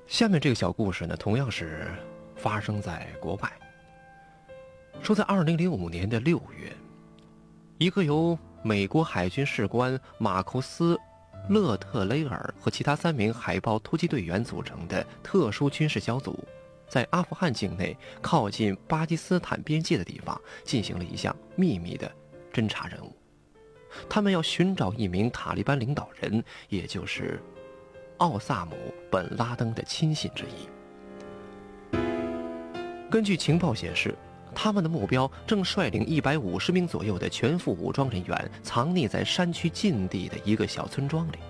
下面这个小故事呢，同样是发生在国外。说在2005年的6月，一个由美国海军士官马库斯·勒特雷尔和其他3名海豹突击队员组成的特殊军事小组，在阿富汗境内靠近巴基斯坦边界的地方进行了一项秘密的侦察任务。他们要寻找一名塔利班领导人，也就是奥萨姆·本拉登的亲信之一。根据情报显示，他们的目标正率领150名左右的全副武装人员藏匿在山区禁地的一个小村庄里。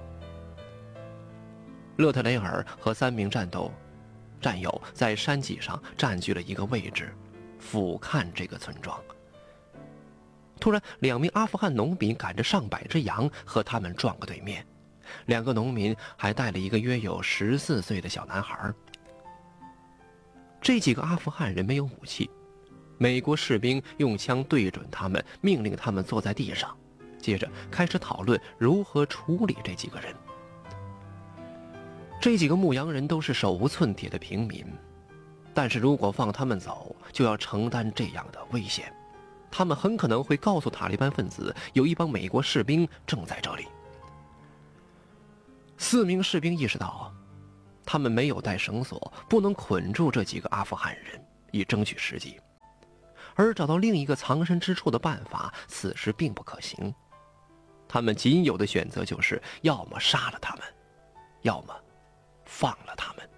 勒特雷尔和3名战友在山脊上占据了一个位置，俯瞰这个村庄。突然，2名阿富汗农民赶着上百只羊和他们撞个对面，2个农民还带了一个约有14岁的小男孩。这几个阿富汗人没有武器，美国士兵用枪对准他们，命令他们坐在地上，接着开始讨论如何处理这几个人。这几个牧羊人都是手无寸铁的平民，但是如果放他们走，就要承担这样的危险。他们很可能会告诉塔利班分子，有一帮美国士兵正在这里。4名士兵意识到，他们没有带绳索，不能捆住这几个阿富汗人，以争取时机。而找到另一个藏身之处的办法，此时并不可行。他们仅有的选择就是要么杀了他们，要么放了他们。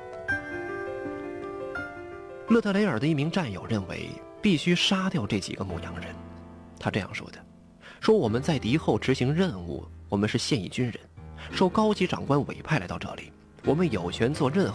勒特雷尔的一名战友认为必须杀掉这几个牧羊人。他这样说的：我们在敌后执行任务，我们是现役军人，受高级长官委派来到这里，我们有权做任何